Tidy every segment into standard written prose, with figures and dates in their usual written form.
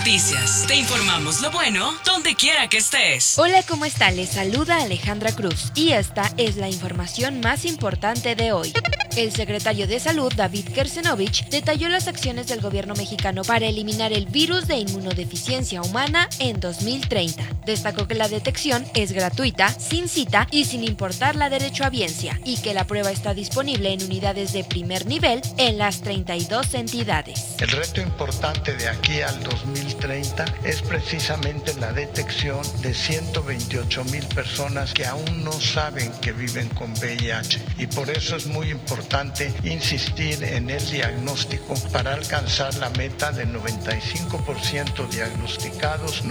Noticias. Te informamos lo bueno donde quiera que estés. Hola, ¿cómo está? Les saluda Alejandra Cruz y esta es la información más importante de hoy. El secretario de Salud, David Kersenovich, detalló las acciones del gobierno mexicano para eliminar el virus de inmunodeficiencia humana en 2030. Destacó que la detección es gratuita, sin cita y sin importar la derechohabiencia, y que la prueba está disponible en unidades de primer nivel en las 32 entidades. El reto importante de aquí al 2030 es precisamente la detección de 128,000 personas que aún no saben que viven con VIH, y por eso es muy importante insistir en el diagnóstico para alcanzar la meta de 95% diagnosticados,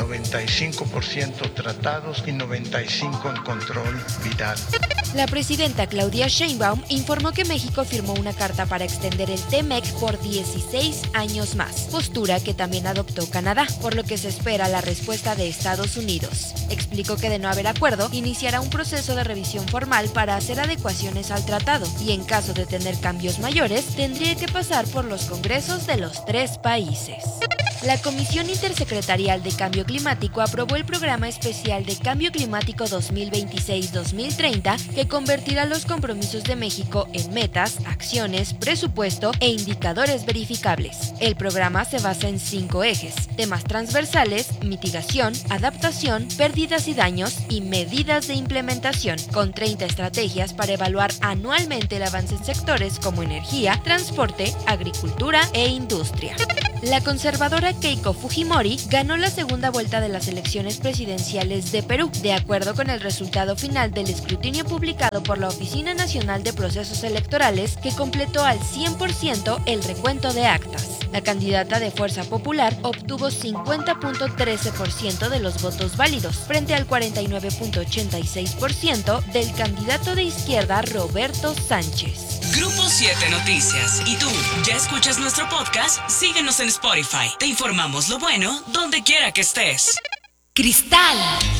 95% tratados y 95% en control viral. La presidenta Claudia Sheinbaum informó que México firmó una carta para extender el TEMEC por 16 años más, postura que también adoptó Canadá, por lo que se espera la respuesta de Estados Unidos. Explicó que de no haber acuerdo, iniciará un proceso de revisión formal para hacer adecuaciones al tratado y en caso de tener cambios mayores, tendría que pasar por los congresos de los 3 países. La Comisión Intersecretarial de Cambio Climático aprobó el Programa Especial de Cambio Climático 2026-2030 que convertirá los compromisos de México en metas, acciones, presupuesto e indicadores verificables. El programa se basa en 5 ejes: temas transversales, mitigación, adaptación, pérdidas y daños y medidas de implementación, con 30 estrategias para evaluar anualmente el avance en sectores como energía, transporte, agricultura e industria. La conservadora Keiko Fujimori ganó la segunda vuelta de las elecciones presidenciales de Perú, de acuerdo con el resultado final del escrutinio publicado por la Oficina Nacional de Procesos Electorales, que completó al 100% el recuento de actas. La candidata de Fuerza Popular obtuvo 50.13% de los votos válidos, frente al 49.86% del candidato de izquierda Roberto Sánchez. Grupo 7 Noticias. ¿Y tú ya escuchas nuestro podcast? Síguenos en Spotify. Te informamos lo bueno donde quiera que estés. Cristal